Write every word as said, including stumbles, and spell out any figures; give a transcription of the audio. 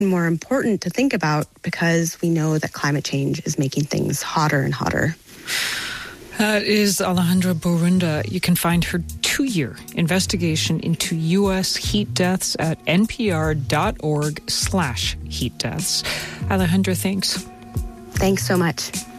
more important to think about because we know that climate change is making things hotter and hotter. That is Alejandra Borunda. You can find her two-year investigation into U S heat deaths at npr.org slash heat deaths. Alejandra, thanks. Thanks so much.